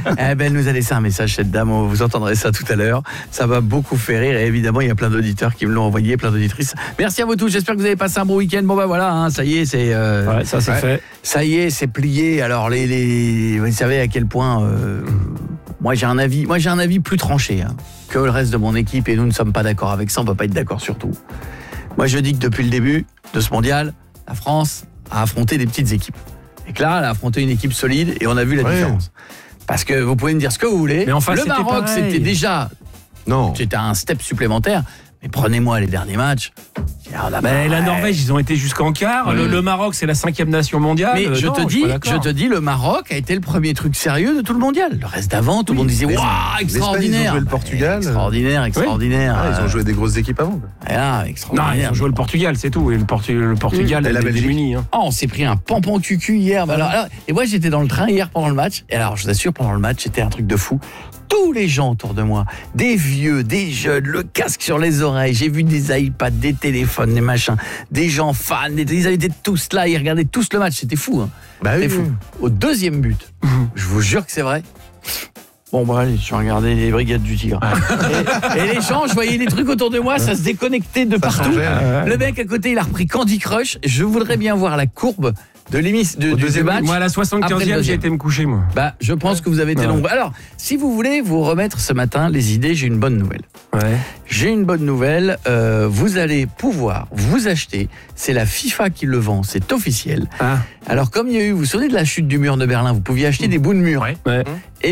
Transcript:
Elle nous a laissé un message, cette dame, vous entendrez ça tout à l'heure. Ça va beaucoup faire rire et évidemment, il y a plein d'auditeurs qui me l'ont envoyé, plein d'auditrices. Merci à vous tous, j'espère que vous avez passé un bon week-end. Bon voilà, ça y est, c'est... Ouais, ça c'est fait. Ça y est, c'est plié. Alors, vous savez à quel point... Moi, j'ai un avis plus tranché que le reste de mon équipe et nous ne sommes pas d'accord avec ça, on ne peut pas être d'accord sur tout. Moi, je dis que depuis le début de ce mondial, la France a affronté des petites équipes. Et que là, elle a affronté une équipe solide et on a vu la différence. Parce que vous pouvez me dire ce que vous voulez. Mais en face, le Maroc, c'était déjà... Non. C'était un step supplémentaire. Mais prenez-moi les derniers matchs. La Norvège, ils ont été jusqu'en quart. Le Maroc, c'est la 5e nation mondiale. Mais je te dis, le Maroc a été le premier truc sérieux de tout le mondial. Le reste d'avant, tout le monde disait waouh, extraordinaire. Ils ont joué le Portugal. Extraordinaire. Ils ont joué des grosses équipes avant. Extraordinaire. Non, ils ont joué le Portugal, c'est tout. Et le Portugal, la Belgique. démuni. On s'est pris un pampan cucu hier. Et moi, j'étais dans le train hier pendant le match. Et alors, je vous assure, pendant le match, c'était un truc de fou. Tous les gens autour de moi, des vieux, des jeunes, le casque sur les oreilles, j'ai vu des iPads, des téléphones, des machins, des gens fans, ils étaient tous là, ils regardaient tous le match, c'était fou. C'était fou. Au deuxième but, je vous jure que c'est vrai. Bon, allez, je vais regarder les Brigades du Tigre. Et les gens, je voyais des trucs autour de moi, ça se déconnectait de partout. Le mec à côté, il a repris Candy Crush. Je voudrais bien voir la courbe de du match. Moi, à la 75e, j'ai été me coucher, moi. Je pense que vous avez été nombreux. Alors, si vous voulez vous remettre ce matin les idées, j'ai une bonne nouvelle. J'ai une bonne nouvelle. Vous allez pouvoir vous acheter. C'est la FIFA qui le vend, c'est officiel. Alors, comme il y a eu, vous vous souvenez de la chute du mur de Berlin, vous pouviez acheter des bouts de mur.